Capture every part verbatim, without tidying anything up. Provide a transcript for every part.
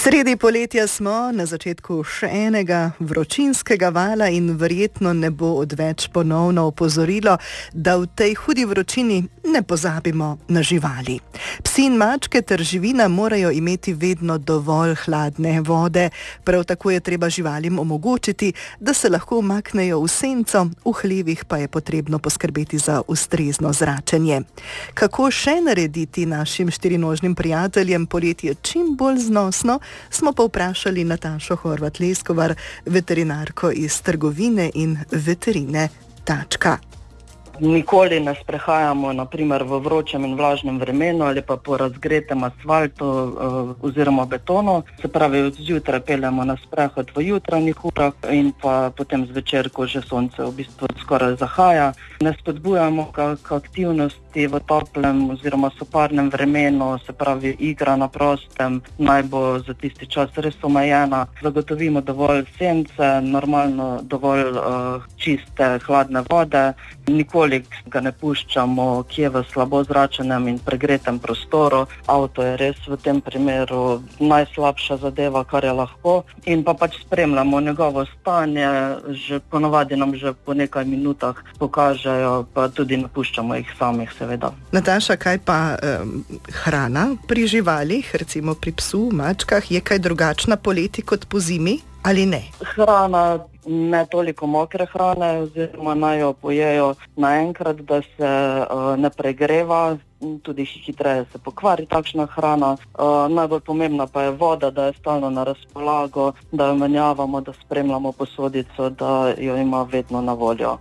Sredi poletja smo, na začetku še enega vročinskega vala in verjetno ne bo odveč ponovno opozorilo, da v tej hudi vročini ne pozabimo na živali. Psi in mačke ter živina morajo imeti vedno dovolj hladne vode, prav tako je treba živalim omogočiti, da se lahko umaknejo v senco, v hlevih pa je potrebno poskrbeti za ustrezno zračenje. Kako še narediti našim štirinožnim prijateljem poletje čim bolj znosno, smo pa vprašali Natašo Horvat-Leskovar, veterinarko iz trgovine in veterine Tačka. Nikoli ne sprehajamo naprimer v vročem in vlažnem vremenu ali pa po razgretem asfaltu uh, oziroma betonu. Se pravi, zjutraj peljemo na sprehod v jutranjih urah in pa potem zvečer, ko že sonce v bistvu skoraj zahaja. Ne spodbujamo k, k aktivnosti v toplem oziroma soparnem vremenu, se pravi igra na prostem, naj bo za tisti čas res omejena. Zagotovimo dovolj sence, normalno dovolj uh, čiste, hladne vode. Nikoli ga ne puščamo kje v slabo zračenem in pregretem prostoru. Avto je res v tem primeru najslabša zadeva, kar je lahko. In pa pač spremljamo njegovo stanje, že ponovadi nam že po nekaj minutah pokažejo, pa tudi ne puščamo jih samih, seveda. Nataša, kaj pa um, hrana pri živalih, recimo pri psu, mačkah, je kaj drugačna poleti kot po zimi ali ne? Hrana, ne toliko mokre hrane, oziroma naj jo pojejo naenkrat, da se uh, ne pregreva, tudi hitreje se pokvari takšna hrana. Uh, najbolj pomembna pa je voda, da je stalno na razpolago, da jo menjavamo, da spremljamo posodico, da jo ima vedno na voljo.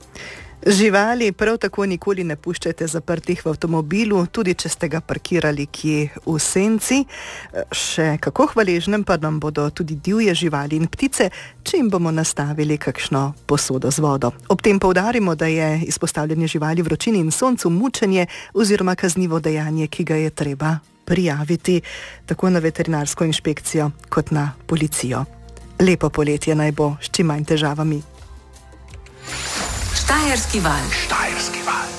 Živali prav tako nikoli ne puščajte zaprtih v avtomobilu, tudi če ste ga parkirali kje v senci. Še kako hvaležnem pa nam bodo tudi divje živali in ptice, če jim bomo nastavili kakšno posodo z vodo. Ob tem poudarimo, da je izpostavljanje živali vročini in soncu mučenje oziroma kaznivo dejanje, ki ga je treba prijaviti tako na veterinarsko inšpekcijo kot na policijo. Lepo poletje naj bo s čim manj težavami. Štajerski val. Štajerski val.